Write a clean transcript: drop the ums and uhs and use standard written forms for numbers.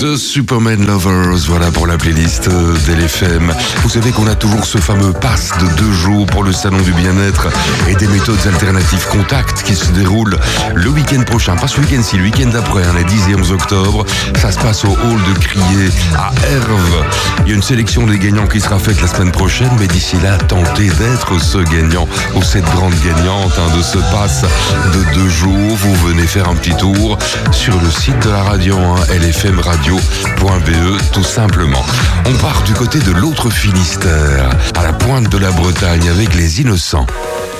The Superman Lovers, voilà pour la playlist d'LFM. Vous savez qu'on a toujours ce fameux pass de 2 jours pour le salon du bien-être et des méthodes alternatives Contact qui se déroulent le week-end prochain. Pas ce week-end-ci, le week-end d'après, les 10 et 11 octobre. Ça se passe au hall de Crier à Herve. Il y a une sélection des gagnants qui sera faite la semaine prochaine, mais d'ici là, tentez d'être ce gagnant ou cette grande gagnante de ce pass de 2 jours. Vous venez faire un petit tour sur le site de la radio, lfmradio.be tout simplement. On part du côté de l'autre Finistère, à la pointe de la Bretagne avec les Innocents.